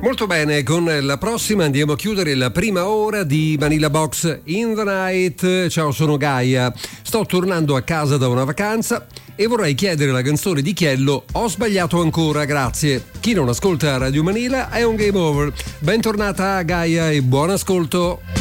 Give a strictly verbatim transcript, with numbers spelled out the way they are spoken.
Molto bene, con la prossima andiamo a chiudere la prima ora di Manila Box in the Night. Ciao, sono Gaia, sto tornando a casa da una vacanza e vorrei chiedere la canzone di Chiello Ho sbagliato ancora, grazie. Chi non ascolta Radio Manila è un game over. Bentornata Gaia e buon ascolto.